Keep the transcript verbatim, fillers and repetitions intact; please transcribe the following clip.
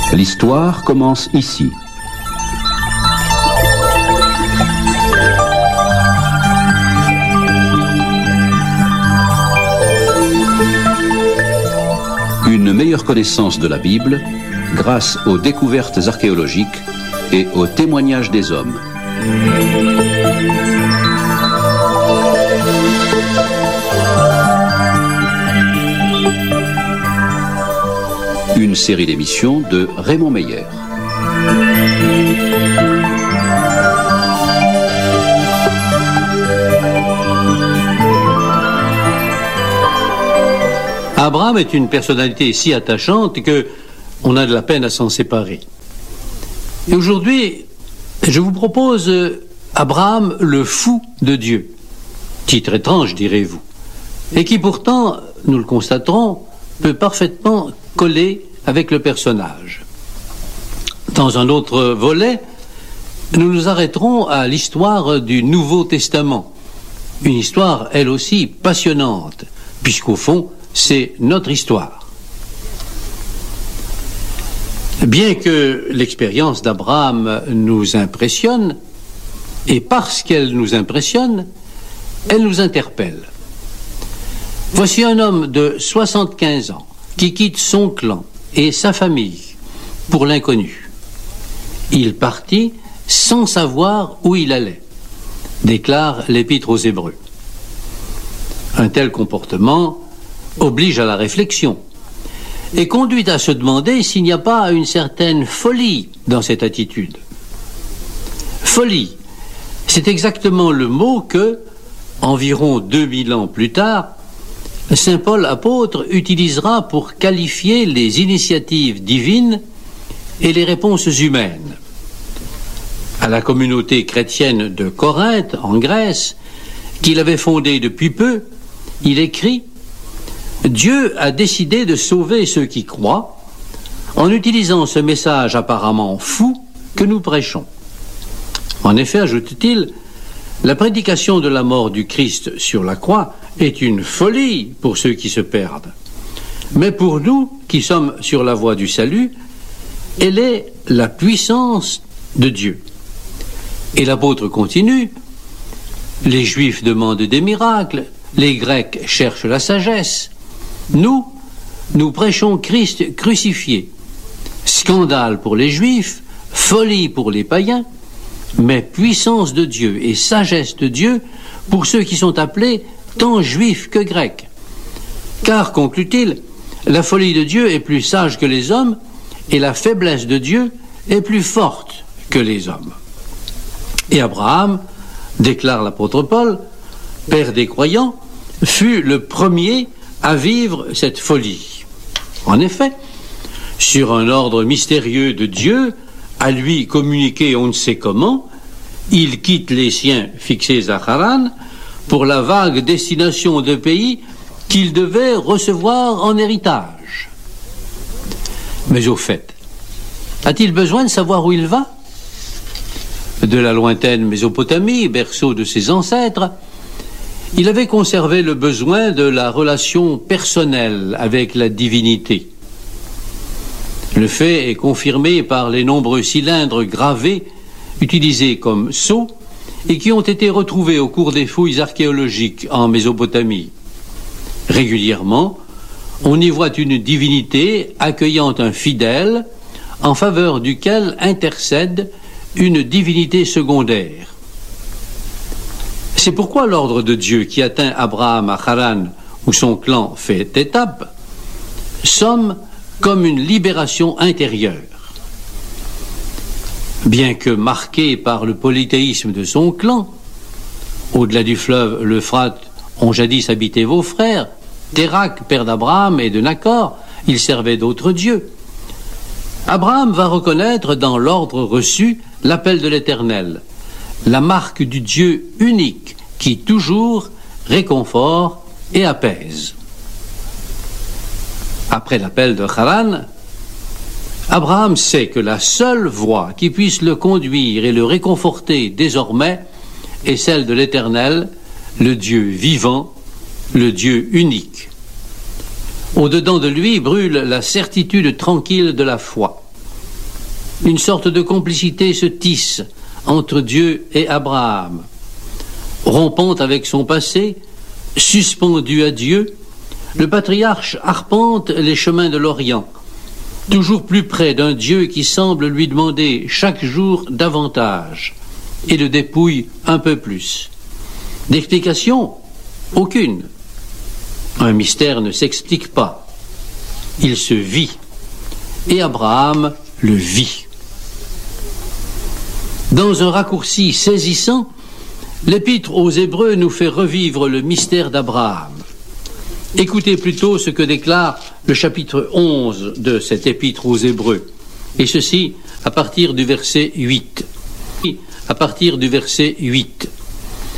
L'histoire commence ici. Une meilleure connaissance de la Bible grâce aux découvertes archéologiques et aux témoignages des hommes. Une série d'émissions de Raymond Meyer. Abraham est une personnalité si attachante que on a de la peine à s'en séparer. Et aujourd'hui, je vous propose Abraham le fou de Dieu. Titre étrange, direz-vous, et qui pourtant, nous le constaterons, peut parfaitement coller avec le personnage. Dans un autre volet, nous nous arrêterons à l'histoire du Nouveau Testament. Une histoire, elle aussi, passionnante, puisqu'au fond, c'est notre histoire. Bien que l'expérience d'Abraham nous impressionne, et parce qu'elle nous impressionne, elle nous interpelle. Voici un homme de soixante-quinze ans qui quitte son clan et sa famille pour l'inconnu. Il partit sans savoir où il allait, déclare l'Épître aux Hébreux. Un tel comportement oblige à la réflexion et conduit à se demander s'il n'y a pas une certaine folie dans cette attitude. Folie, c'est exactement le mot que, environ deux mille ans plus tard, Saint Paul apôtre utilisera pour qualifier les initiatives divines et les réponses humaines. À la communauté chrétienne de Corinthe, en Grèce, qu'il avait fondée depuis peu, il écrit « Dieu a décidé de sauver ceux qui croient en utilisant ce message apparemment fou que nous prêchons. » En effet, ajoute-t-il, la prédication de la mort du Christ sur la croix est une folie pour ceux qui se perdent. Mais pour nous, qui sommes sur la voie du salut, elle est la puissance de Dieu. Et l'apôtre continue, les Juifs demandent des miracles, les Grecs cherchent la sagesse. Nous, nous prêchons Christ crucifié. Scandale pour les Juifs, folie pour les païens, mais puissance de Dieu et sagesse de Dieu pour ceux qui sont appelés tant juifs que grecs. Car, conclut-il, la folie de Dieu est plus sage que les hommes et la faiblesse de Dieu est plus forte que les hommes. Et Abraham, déclare l'apôtre Paul, père des croyants, fut le premier à vivre cette folie. En effet, sur un ordre mystérieux de Dieu, à lui communiqué on ne sait comment, il quitte les siens fixés à Haran pour la vague destination de pays qu'il devait recevoir en héritage. Mais au fait, a-t-il besoin de savoir où il va ? De la lointaine Mésopotamie, berceau de ses ancêtres, il avait conservé le besoin de la relation personnelle avec la divinité. Le fait est confirmé par les nombreux cylindres gravés utilisés comme sceaux et qui ont été retrouvés au cours des fouilles archéologiques en Mésopotamie. Régulièrement, on y voit une divinité accueillant un fidèle en faveur duquel intercède une divinité secondaire. C'est pourquoi l'ordre de Dieu qui atteint Abraham à Haran, où son clan fait étape, somme comme une libération intérieure. Bien que marqué par le polythéisme de son clan, au-delà du fleuve l'Euphrate ont jadis habité vos frères, Térak, père d'Abraham et de Nachor, il servait d'autres dieux. Abraham va reconnaître dans l'ordre reçu l'appel de l'Éternel, la marque du Dieu unique qui toujours réconforte et apaise. Après l'appel de Haran, Abraham sait que la seule voie qui puisse le conduire et le réconforter désormais est celle de l'Éternel, le Dieu vivant, le Dieu unique. Au-dedans de lui brûle la certitude tranquille de la foi. Une sorte de complicité se tisse entre Dieu et Abraham. Rompant avec son passé, suspendu à Dieu, le patriarche arpente les chemins de l'Orient, toujours plus près d'un Dieu qui semble lui demander chaque jour davantage et le dépouille un peu plus. D'explication? Aucune. Un mystère ne s'explique pas. Il se vit. Et Abraham le vit. Dans un raccourci saisissant, l'Épître aux Hébreux nous fait revivre le mystère d'Abraham. Écoutez plutôt ce que déclare le chapitre onze de cette Épître aux Hébreux, et ceci à partir du verset huit. À partir du verset huit.